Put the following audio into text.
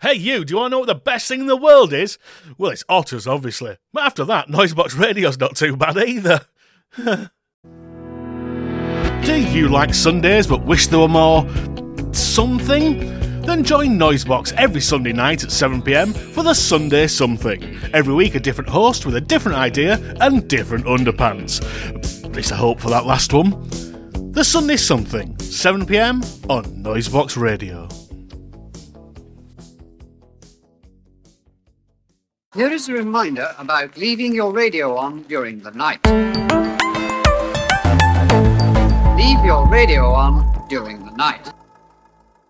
Hey you, do you want to know what the best thing in the world is? Well, it's otters, obviously. But after that, Noisebox Radio's not too bad either. Do you like Sundays but wish there were more something? Then join Noisebox every Sunday night at 7pm for the Sunday Something. Every week a different host with a different idea and different underpants. At least I hope for that last one. The Sunday Something, 7pm on Noisebox Radio. Here is a reminder about leaving your radio on during the night. Leave your radio on during the night.